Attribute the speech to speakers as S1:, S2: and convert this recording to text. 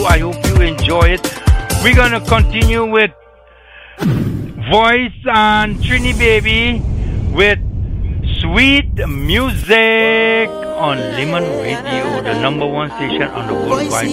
S1: I hope you enjoy it. We're gonna continue with Voice and Trini Baby with Sweet Music on Lemon Radio, the number one station on the worldwide